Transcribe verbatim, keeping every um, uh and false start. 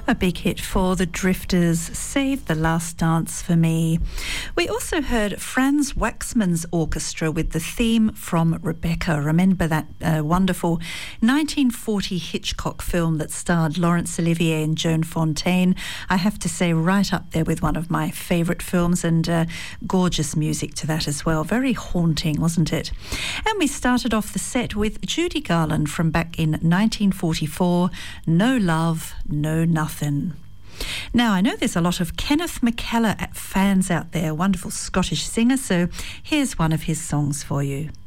A big hit for the Drifters, Save the Last Dance for Me. We also heard Franz Waxman's orchestra with the theme from Rebecca. Remember that uh, wonderful nineteen forty Hitchcock film that starred Laurence Olivier and Joan Fontaine? I have to say, right up there with one of my favourite films, and uh, gorgeous music to that as well. Very haunting, wasn't it? And we started off the set with Judy Garland from back in nineteen forty-four, No Love, No Nothing. Now, I know there's a lot of Kenneth McKellar fans out there, wonderful Scottish singer, so here's one of his songs for you.